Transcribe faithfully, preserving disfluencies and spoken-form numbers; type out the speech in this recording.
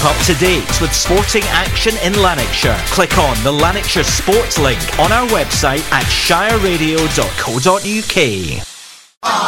up to date with sporting action in Lanarkshire. Click on the Lanarkshire Sports link on our website at shire radio dot co dot uk.